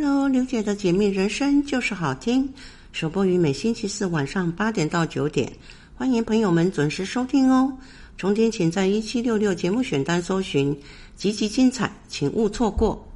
Hello， 刘姐的解密人生就是好听，首播于每星期四晚上8点到9点，欢迎朋友们准时收听哦。重点请在1766节目选单搜寻，集集精彩，请勿错过。